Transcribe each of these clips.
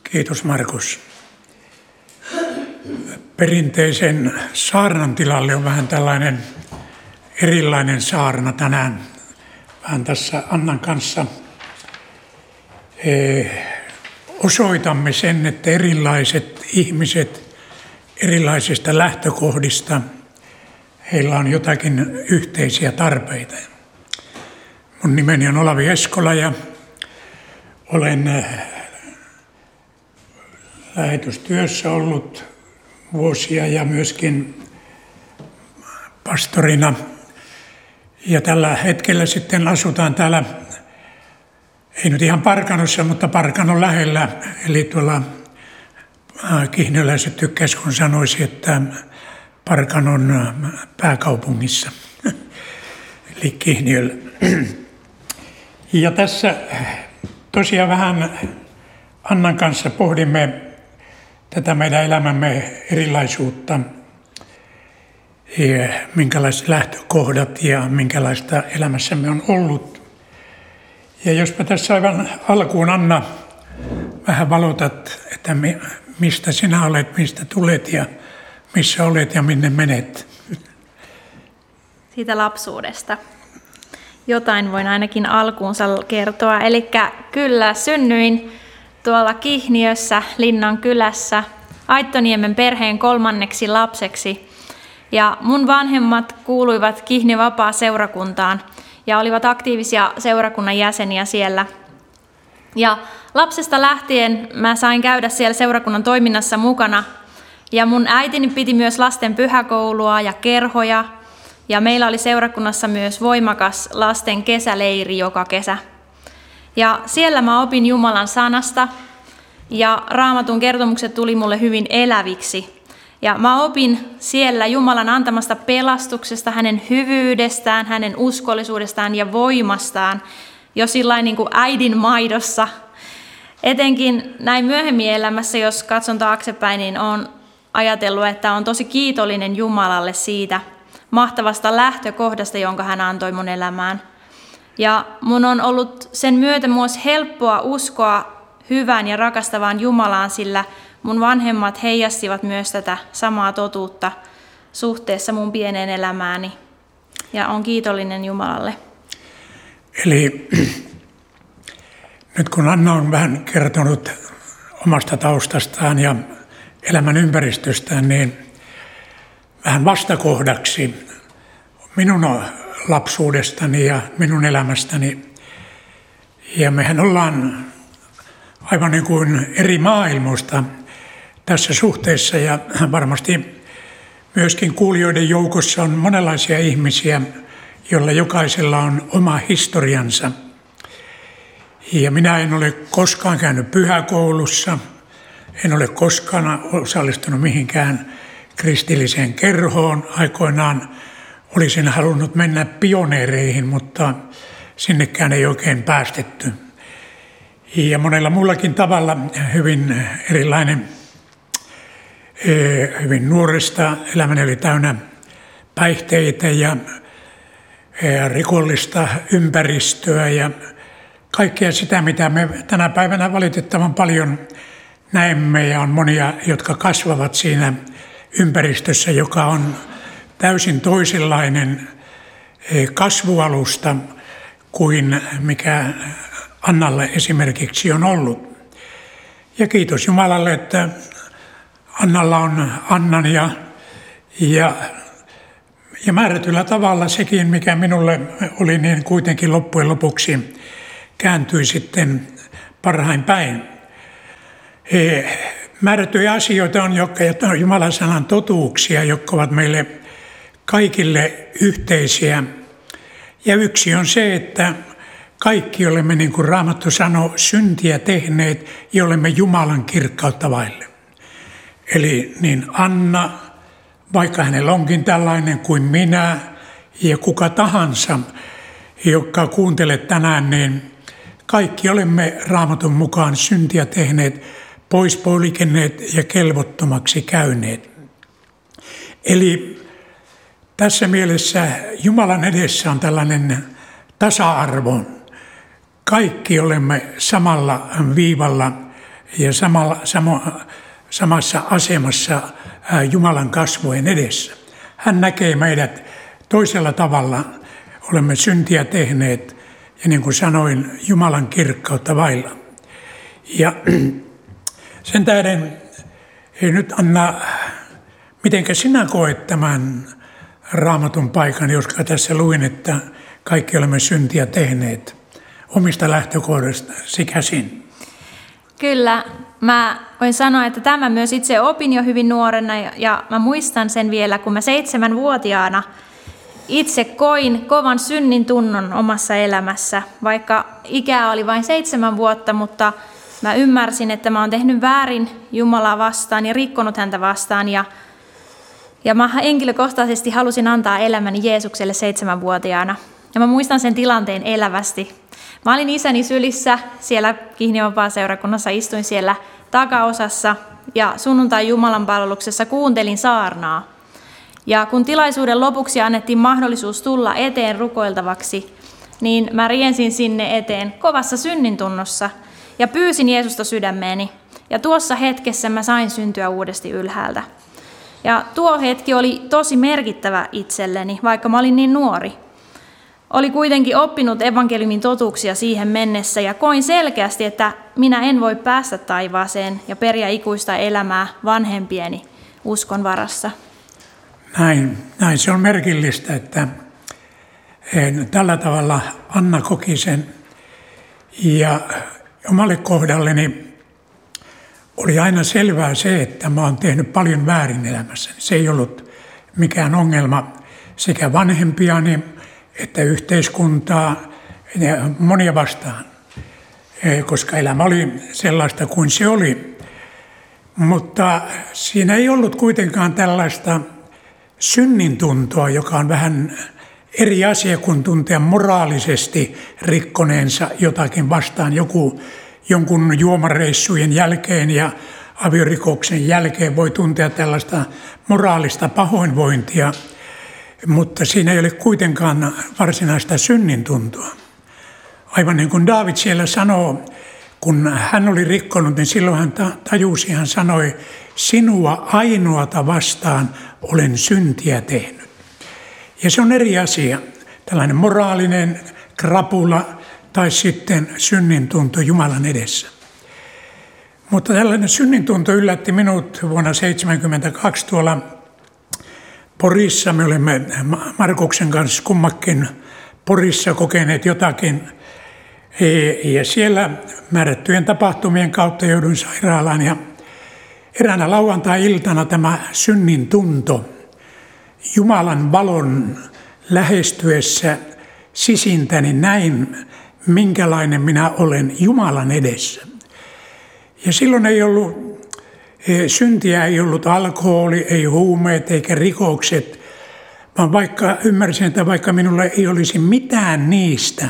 Kiitos Markus. Perinteisen saarnan tilalle on vähän tällainen erilainen saarna tänään. Vähän tässä Annan kanssa osoitamme sen, että erilaiset ihmiset erilaisista lähtökohdista, heillä on jotakin yhteisiä tarpeita. Mun nimeni on Olavi Eskola ja olen lähetystyössä ollut vuosia ja myöskin pastorina. Ja tällä hetkellä sitten asutaan täällä, ei nyt ihan Parkanossa, mutta Parkanon lähellä. Eli tuolla kihniöläiset tykkäisi, kun sanoisi, että Parkanon pääkaupungissa, eli Kihniöllä. Ja tässä tosiaan vähän Annan kanssa pohdimme tätä meidän elämämme erilaisuutta, minkälaiset lähtökohdat ja minkälaista elämässämme on ollut. Ja jospa tässä aivan alkuun, Anna, vähän valotat, että mistä sinä olet, mistä tulet ja missä olet ja minne menet. Siitä lapsuudesta. Jotain voin ainakin alkuunsa kertoa. Eli kyllä synnyin tuolla Kihniössä, Linnan kylässä, Aittoniemen perheen 3. lapseksi. Ja mun vanhemmat kuuluivat Kihniön vapaa-seurakuntaan ja olivat aktiivisia seurakunnan jäseniä siellä. Ja lapsesta lähtien mä sain käydä siellä seurakunnan toiminnassa mukana. Ja mun äitini piti myös lasten pyhäkoulua ja kerhoja. Ja meillä oli seurakunnassa myös voimakas lasten kesäleiri joka kesä. Ja siellä mä opin Jumalan sanasta ja Raamatun kertomukset tuli mulle hyvin eläviksi. Ja mä opin siellä Jumalan antamasta pelastuksesta, hänen hyvyydestään, hänen uskollisuudestaan ja voimastaan jo sillain niin kuin äidin maidossa. Etenkin näin myöhemmin elämässä, jos katson taaksepäin, niin olen ajatellut, että olen tosi kiitollinen Jumalalle siitä mahtavasta lähtökohdasta, jonka hän antoi mun elämään. Ja mun on ollut sen myötä myös helppoa uskoa hyvään ja rakastavaan Jumalaan, sillä mun vanhemmat heijastivat myös tätä samaa totuutta suhteessa mun pieneen elämääni. Ja olen kiitollinen Jumalalle. Eli nyt kun Anna on vähän kertonut omasta taustastaan ja elämän ympäristöstään, niin vähän vastakohdaksi minun lapsuudestani ja minun elämästäni. Ja mehän ollaan aivan niin kuin eri maailmoista tässä suhteessa ja varmasti myöskin kuulijoiden joukossa on monenlaisia ihmisiä, joilla jokaisella on oma historiansa. Ja minä en ole koskaan käynyt pyhäkoulussa, en ole koskaan osallistunut mihinkään kristilliseen kerhoon. Aikoinaan olisin halunnut mennä pioneereihin, mutta sinnekään ei oikein päästetty. Ja monella muullakin tavalla hyvin erilainen, hyvin nuoresta elämäni oli täynnä päihteitä ja rikollista ympäristöä ja kaikkea sitä, mitä me tänä päivänä valitettavan paljon näemme, ja on monia, jotka kasvavat siinä ympäristössä, joka on täysin toisenlainen kasvualusta kuin mikä Annalle esimerkiksi on ollut. Ja kiitos Jumalalle, että Annalla on Annan ja määrätyllä tavalla sekin, mikä minulle oli, niin kuitenkin loppujen lopuksi kääntyi sitten parhain päin. Määrättyjä asioita on, jotka Jumalan sanan totuuksia, jotka ovat meille kaikille yhteisiä. Ja yksi on se, että kaikki olemme, niin kuin Raamattu sanoo, syntiä tehneet ja olemme Jumalan kirkkautta vaille. Eli niin Anna, vaikka hänellä onkin tällainen kuin minä ja kuka tahansa, joka kuuntelet tänään, niin kaikki olemme Raamatun mukaan syntiä tehneet, pois poikenneet ja kelvottomaksi käyneet. Eli tässä mielessä Jumalan edessä on tällainen tasa-arvo. Kaikki olemme samalla viivalla ja samassa asemassa Jumalan kasvojen edessä. Hän näkee meidät toisella tavalla, olemme syntiä tehneet ja niin kuin sanoin, Jumalan kirkkautta vailla. Ja sen tähden ei nyt Anna, mitenkä sinä koet tämän Raamatun paikan, joska tässä luin, että kaikki olemme syntiä tehneet omista lähtökohdastasi käsin? Kyllä, mä voin sanoa, että tämä myös itse opin jo hyvin nuorena ja mä muistan sen vielä, kun mä 7-vuotiaana itse koin kovan synnin tunnon omassa elämässä, vaikka ikää oli vain 7 vuotta, mutta mä ymmärsin, että mä oon tehnyt väärin Jumalaa vastaan ja rikkonut häntä vastaan ja mä henkilökohtaisesti halusin antaa elämäni Jeesukselle 7-vuotiaana. Ja mä muistan sen tilanteen elävästi. Mä olin isäni sylissä siellä Kihniön vapaaseurakunnassa, istuin siellä takaosassa ja sunnuntai Jumalan palveluksessa kuuntelin saarnaa. Ja kun tilaisuuden lopuksi annettiin mahdollisuus tulla eteen rukoiltavaksi, niin mä riensin sinne eteen kovassa synnintunnossa ja pyysin Jeesusta sydämeeni. Ja tuossa hetkessä mä sain syntyä uudesti ylhäältä. Ja tuo hetki oli tosi merkittävä itselleni, vaikka mä olin niin nuori. Oli kuitenkin oppinut evankeliumin totuuksia siihen mennessä ja koin selkeästi, että minä en voi päästä taivaaseen ja periä ikuista elämää vanhempieni uskon varassa. Näin se on merkillistä, että tällä tavalla Anna koki sen. Ja omalle kohdalleni oli aina selvää se, että mä oon tehnyt paljon väärin elämässäni. Se ei ollut mikään ongelma sekä vanhempiani että yhteiskuntaa ja monia vastaan, koska elämä oli sellaista kuin se oli. Mutta siinä ei ollut kuitenkaan tällaista synnintuntoa, joka on vähän eri asia kuin tuntea moraalisesti rikkoneensa jotakin vastaan. Jonkun juomareissujen jälkeen ja aviorikoksen jälkeen voi tuntea tällaista moraalista pahoinvointia, mutta siinä ei ole kuitenkaan varsinaista synnintuntoa. Aivan niin kuin Daavid siellä sanoo, kun hän oli rikkonut, niin silloin hän tajusi, hän sanoi, sinua ainoata vastaan olen syntiä tehnyt. Ja se on eri asia, tällainen moraalinen krapula tai sitten synnintunto Jumalan edessä. Mutta tällainen synnintunto yllätti minut vuonna 1972 tuolla Porissa. Me olemme Markuksen kanssa kummakin Porissa kokeneet jotakin. Ja siellä määrättyjen tapahtumien kautta jouduin sairaalaan. Ja eräänä lauantai-iltana tämä synnintunto Jumalan valon lähestyessä sisintäni näin, minkälainen minä olen Jumalan edessä. Ja silloin ei ollut syntiä, ei ollut alkoholi, ei huumeet eikä rikokset, vaan vaikka ymmärsin, että vaikka minulla ei olisi mitään niistä,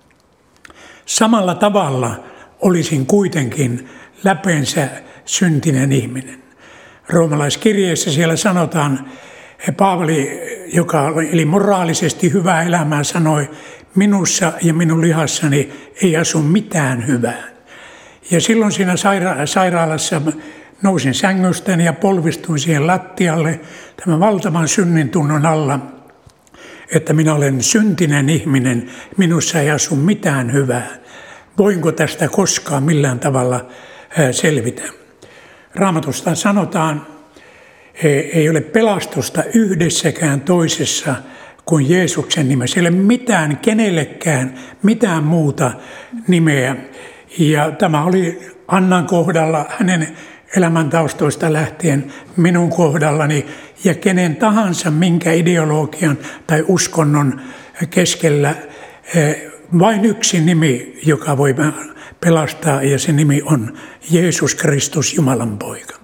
samalla tavalla olisin kuitenkin läpeensä syntinen ihminen. Roomalaiskirjeessä siellä sanotaan, Paavali, joka eli moraalisesti hyvää elämää, sanoi, minussa ja minun lihassani ei asu mitään hyvää. Ja silloin siinä sairaalassa nousin sängystäni ja polvistuin siihen lattialle tämän valtavan synnintunnon alla, että minä olen syntinen ihminen, minussa ei asu mitään hyvää. Voinko tästä koskaan millään tavalla selvitä? Raamatusta sanotaan, ei ole pelastusta yhdessäkään toisessa kuin Jeesuksen nimessä. Ei ole mitään kenellekään, mitään muuta nimeä. Ja tämä oli Annan kohdalla, hänen elämäntaustoista lähtien minun kohdallani ja kenen tahansa, minkä ideologian tai uskonnon keskellä vain yksi nimi, joka voi pelastaa, ja se nimi on Jeesus Kristus, Jumalan poika.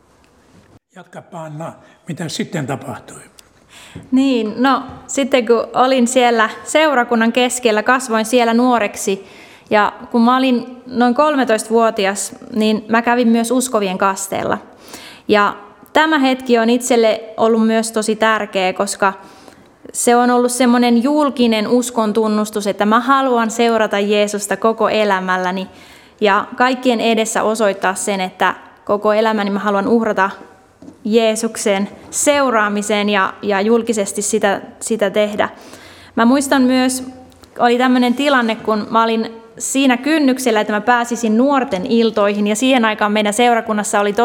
Jatkapa Anna, mitä sitten tapahtui? Niin, sitten kun olin siellä seurakunnan keskellä, kasvoin siellä nuoreksi ja kun mä olin noin 13-vuotias, niin mä kävin myös uskovien kasteella. Ja tämä hetki on itselle ollut myös tosi tärkeä, koska se on ollut semmoinen julkinen uskon tunnustus, että mä haluan seurata Jeesusta koko elämälläni. ja kaikkien edessä osoittaa sen, että koko elämäni mä haluan uhrata Jeesuksen seuraamiseen ja julkisesti sitä tehdä. Mä muistan myös, oli tämmöinen tilanne, kun mä olin siinä kynnyksellä, että mä pääsisin nuorten iltoihin, ja siihen aikaan meidän seurakunnassa oli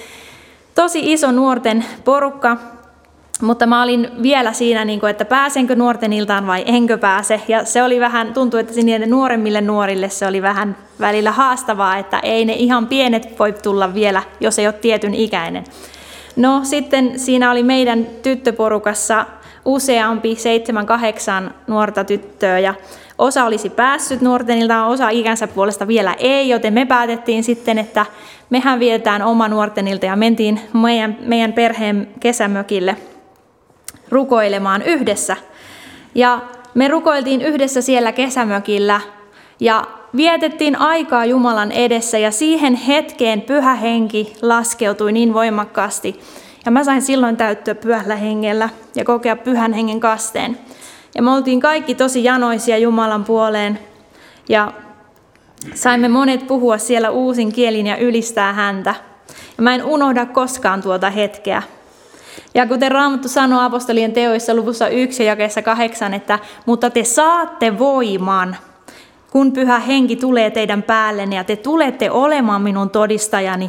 tosi iso nuorten porukka, mutta mä olin vielä siinä, että pääsenkö nuorten iltaan vai enkö pääse, ja se oli vähän, tuntui, että niille nuoremmille nuorille se oli vähän välillä haastavaa, että ei ne ihan pienet voi tulla vielä, jos ei ole tietyn ikäinen. No sitten siinä oli meidän tyttöporukassa useampi, 7-8 nuorta tyttöä, ja osa olisi päässyt nuorten iltaan, osa ikänsä puolesta vielä ei, joten me päätettiin sitten, että mehän vietetään oma nuorten ilta, ja mentiin meidän perheen kesämökille rukoilemaan yhdessä. Ja me rukoiltiin yhdessä siellä kesämökillä, ja vietettiin aikaa Jumalan edessä, ja siihen hetkeen Pyhä Henki laskeutui niin voimakkaasti. Ja mä sain silloin täyttyä Pyhällä Hengellä ja kokea Pyhän Hengen kasteen. Ja me oltiin kaikki tosi janoisia Jumalan puoleen. Ja saimme monet puhua siellä uusin kielin ja ylistää häntä. Ja mä en unohda koskaan tuota hetkeä. Ja kuten Raamattu sanoo apostolien teoissa luvussa 1 ja jakeessa 8, että mutta te saatte voiman, kun Pyhä Henki tulee teidän päällenne, ja te tulette olemaan minun todistajani.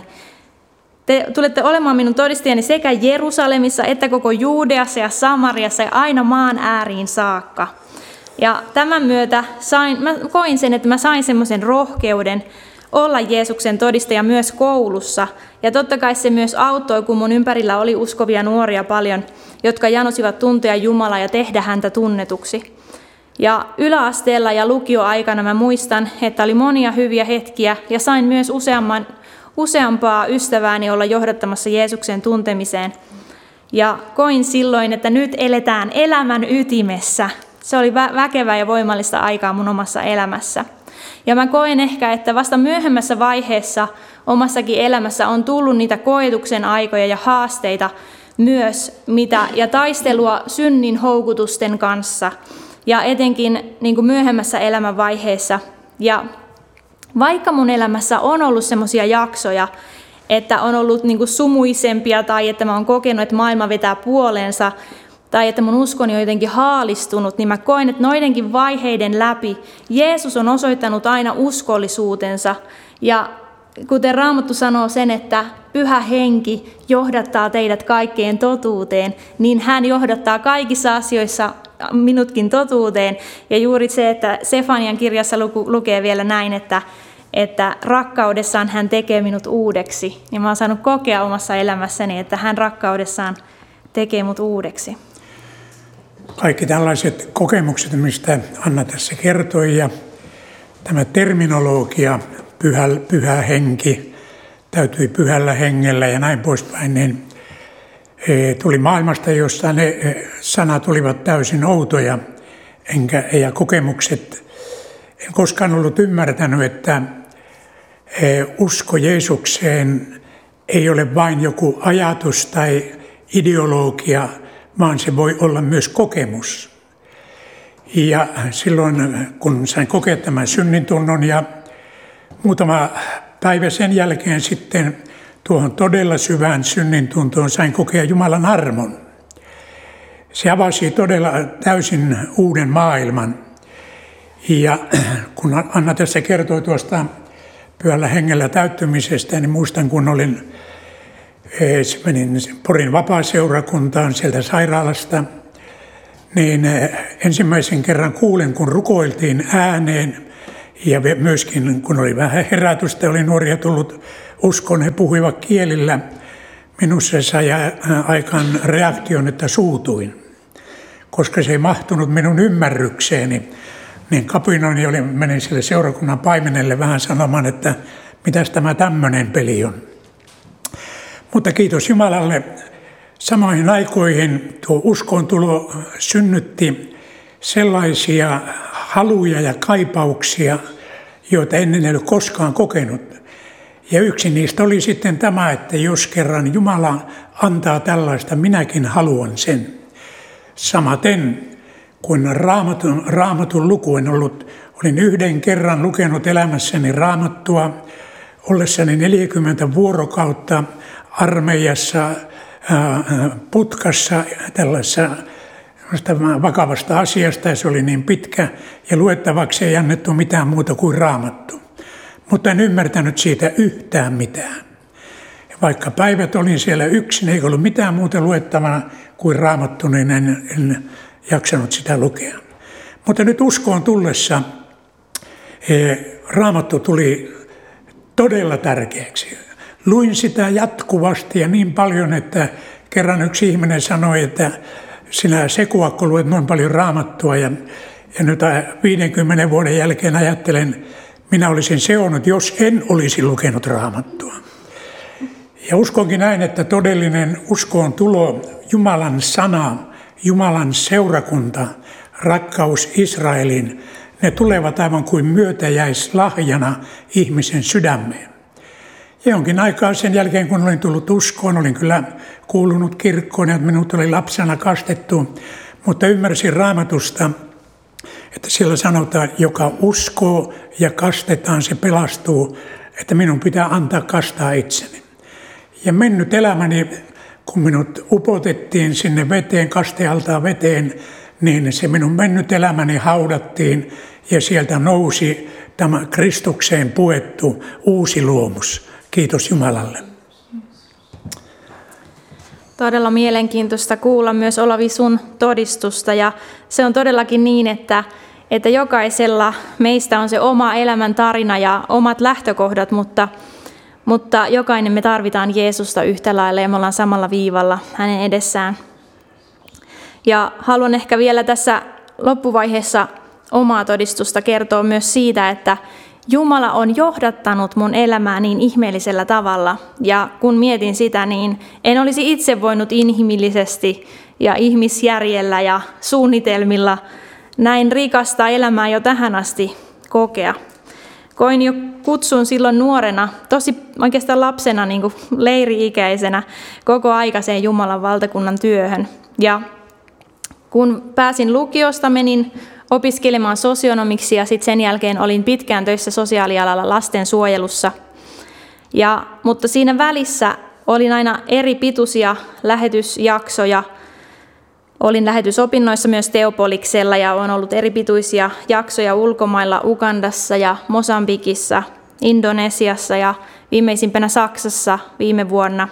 Te tulette olemaan minun todistajani sekä Jerusalemissa että koko Juudeassa ja Samariassa ja aina maan ääriin saakka. Ja tämän myötä mä koin sen, että mä sain semmoisen rohkeuden olla Jeesuksen todistaja myös koulussa. Ja totta kai se myös auttoi, kun mun ympärillä oli uskovia nuoria paljon, jotka janosivat tuntea Jumalaa ja tehdä häntä tunnetuksi. Ja yläasteella ja lukioaikana mä muistan, että oli monia hyviä hetkiä ja sain myös useampaa ystävääni olla johdattamassa Jeesuksen tuntemiseen. Ja koin silloin, että nyt eletään elämän ytimessä. Se oli väkevää ja voimallista aikaa mun omassa elämässä. Ja mä koen ehkä, että vasta myöhemmässä vaiheessa omassakin elämässä on tullut niitä koetuksen aikoja ja haasteita myös, ja taistelua synnin houkutusten kanssa. Ja etenkin niin kuin myöhemmässä elämänvaiheessa. Ja vaikka mun elämässä on ollut semmoisia jaksoja, että on ollut niin kuin sumuisempia tai että mä oon kokenut, että maailma vetää puoleensa tai että mun uskoni on jotenkin haalistunut, niin mä koen, että noidenkin vaiheiden läpi Jeesus on osoittanut aina uskollisuutensa. Ja kuten Raamattu sanoo sen, että Pyhä Henki johdattaa teidät kaikkeen totuuteen, niin hän johdattaa kaikissa asioissa minutkin totuuteen. Ja juuri se, että Sefanian kirjassa lukee vielä näin, että rakkaudessaan hän tekee minut uudeksi. Ja mä oon saanut kokea omassa elämässäni, että hän rakkaudessaan tekee mut uudeksi. Kaikki tällaiset kokemukset, mistä Anna tässä kertoi, ja tämä terminologia, pyhä henki, täytyi pyhällä hengellä ja näin poispäin, niin tuli maailmasta, jossa ne sanat olivat täysin outoja, ja kokemukset. En koskaan ollut ymmärtänyt, että usko Jeesukseen ei ole vain joku ajatus tai ideologia, vaan se voi olla myös kokemus. Ja silloin, kun sain kokea tämän synnintunnon ja muutama päivä sen jälkeen sitten tuohon todella syvään synnintuntoon sain kokea Jumalan armon. Se avasi todella täysin uuden maailman. Ja kun Anna tässä kertoi tuosta Pyhällä Hengellä täyttymisestä, niin muistan, kun menin Porin vapaaseurakuntaan sieltä sairaalasta, niin ensimmäisen kerran kuulin, kun rukoiltiin ääneen, ja myöskin kun oli vähän herätystä, oli nuoria tullut uskon, he puhuivat kielillä. Minussa sai aikaan reaktion, että suutuin, koska se ei mahtunut minun ymmärrykseeni. Niin kapinoini menin sille seurakunnan paimenelle vähän sanomaan, että mitäs tämä tämmöinen peli on. Mutta kiitos Jumalalle, samoihin aikoihin tuo uskoontulo synnytti sellaisia haluja ja kaipauksia, joita ennen ei ole koskaan kokenut. Ja yksi niistä oli sitten tämä, että jos kerran Jumala antaa tällaista, minäkin haluan sen. Samaten, kun raamatun luku en ollut. Olin yhden kerran lukenut elämässäni raamattua ollessani 40 vuorokautta armeijassa putkassa tällaisessa vakavasta asiasta, ja se oli niin pitkä ja luettavaksi ei annettu mitään muuta kuin raamattu. Mutta en ymmärtänyt siitä yhtään mitään. Ja vaikka päivät olin siellä yksin, ei ollut mitään muuta luettavana kuin raamattu, niin en jaksanut sitä lukea. Mutta nyt uskoon tullessa raamattu tuli todella tärkeäksi. Luin sitä jatkuvasti ja niin paljon, että kerran yksi ihminen sanoi, että sinä sekuakko luet noin paljon raamattua, ja nyt 50 vuoden jälkeen ajattelen, minä olisin seonnut, jos en olisi lukenut raamattua. Ja uskonkin näin, että todellinen uskoon tulo, Jumalan sana, Jumalan seurakunta, rakkaus Israeliin, ne tulevat aivan kuin myötäjäislahjana ihmisen sydämeen. Ja jonkin aikaa sen jälkeen, kun olin tullut uskoon, olin kyllä kuulunut kirkkoon ja minut oli lapsena kastettu, mutta ymmärsin Raamatusta, että siellä sanotaan, joka uskoo ja kastetaan, se pelastuu, että minun pitää antaa kastaa itseni. Ja mennyt elämäni, kun minut upotettiin sinne veteen, kastealtaan veteen, niin se minun mennyt elämäni haudattiin ja sieltä nousi tämä Kristukseen puettu uusi luomus. Kiitos Jumalalle. Todella mielenkiintoista kuulla myös Olavi sun todistusta, ja se on todellakin niin, että jokaisella meistä on se oma elämän tarina ja omat lähtökohdat, mutta jokainen me tarvitaan Jeesusta yhtä lailla ja me ollaan samalla viivalla hänen edessään. Ja haluan ehkä vielä tässä loppuvaiheessa omaa todistusta kertoa myös siitä, että Jumala on johdattanut mun elämää niin ihmeellisellä tavalla, ja kun mietin sitä, niin en olisi itse voinut inhimillisesti ja ihmisjärjellä ja suunnitelmilla näin rikasta elämää jo tähän asti kokea. Koin jo kutsun silloin nuorena, tosi oikeastaan lapsena, niin kuin leiri-ikäisenä, koko aikaiseen Jumalan valtakunnan työhön. Ja kun pääsin lukiosta, menin opiskelemaan sosionomiksi ja sitten sen jälkeen olin pitkään töissä sosiaalialalla lastensuojelussa. Mutta siinä välissä olin aina eri pituisia lähetysjaksoja. Olin lähetysopinnoissa myös Teopoliksella ja olen ollut eri pituisia jaksoja ulkomailla Ugandassa ja Mosambikissa, Indonesiassa ja viimeisimpänä Saksassa viime vuonna.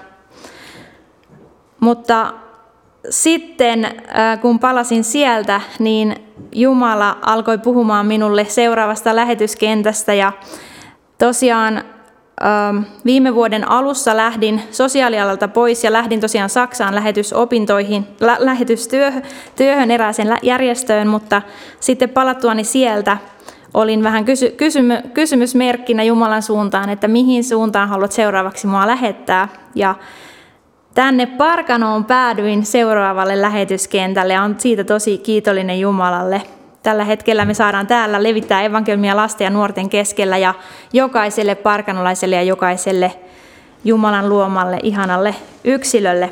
Mutta sitten kun palasin sieltä, niin Jumala alkoi puhumaan minulle seuraavasta lähetyskentästä ja tosiaan viime vuoden alussa lähdin sosiaalialalta pois ja lähdin tosiaan Saksaan lähetystyöhön erääseen järjestöön, mutta sitten palattuani sieltä olin vähän kysymysmerkkinä Jumalan suuntaan, että mihin suuntaan haluat seuraavaksi mua lähettää. Ja tänne Parkanoon päädyin seuraavalle lähetyskentälle ja olen siitä tosi kiitollinen Jumalalle. Tällä hetkellä me saadaan täällä levittää evankeliumia lasten ja nuorten keskellä ja jokaiselle parkanolaiselle ja jokaiselle Jumalan luomalle, ihanalle yksilölle.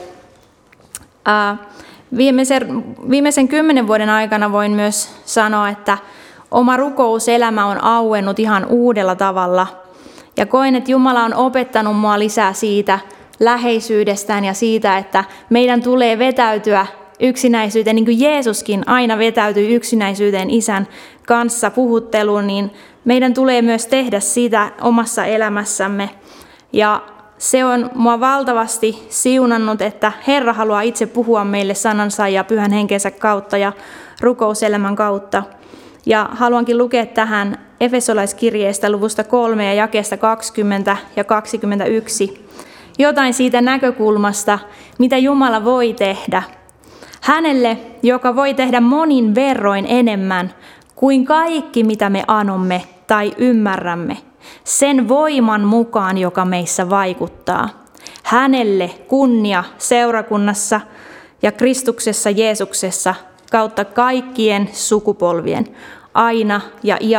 Viimeisen 10 vuoden aikana voin myös sanoa, että oma rukouselämä on auennut ihan uudella tavalla. Ja koen, että Jumala on opettanut mua lisää siitä läheisyydestään ja siitä, että meidän tulee vetäytyä yksinäisyyteen, niin kuin Jeesuskin aina vetäytyi yksinäisyyteen Isän kanssa puhutteluun, niin meidän tulee myös tehdä sitä omassa elämässämme. Ja se on mua valtavasti siunannut, että Herra haluaa itse puhua meille sanansa ja Pyhän Henkensä kautta ja rukouselämän kautta. Ja haluankin lukea tähän Efesolaiskirjeestä luvusta 3 ja jakeesta 20 ja 21. Jotain siitä näkökulmasta, mitä Jumala voi tehdä. Hänelle, joka voi tehdä monin verroin enemmän kuin kaikki, mitä me anomme tai ymmärrämme, sen voiman mukaan, joka meissä vaikuttaa. Hänelle kunnia seurakunnassa ja Kristuksessa Jeesuksessa kautta kaikkien sukupolvien, aina ja